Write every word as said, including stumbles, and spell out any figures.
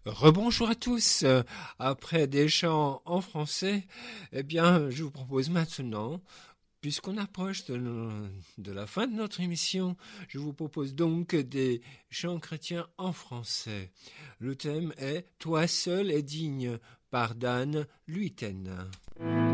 Rebonjour à tous. Euh, Après des chants en français, eh bien, je vous propose maintenant, puisqu'on approche de, no- de la fin de notre émission, je vous propose donc des chants chrétiens en français. Le thème est Toi seul est digne par Dan Luyten.